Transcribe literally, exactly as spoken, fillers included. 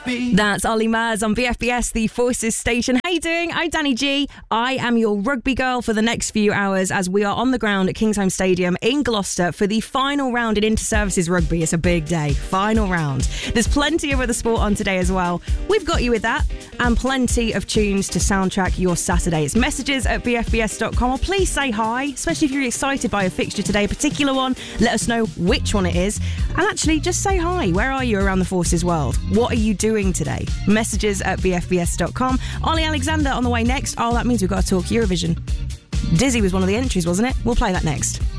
That's Ollie Murs on B F B S, the Forces station. How you doing? I'm Danny G. I am your rugby girl for the next few hours as we are on the ground at Kingsholm Stadium in Gloucester for the final round in Inter-Services Rugby. It's a big day. Final round. There's plenty of other sport on today as well. We've got you with that and plenty of tunes to soundtrack your Saturday. It's messages at b f b s dot com, or please say hi, especially if you're excited by a fixture today, a particular one. Let us know which one it is. And actually, just say hi. Where are you around the Forces world? What are you doing today? Messages at b f b s dot com. Ollie Alexander on the way next. Oh, that means we've got to talk Eurovision. Dizzy was one of the entries, wasn't it? We'll play that next.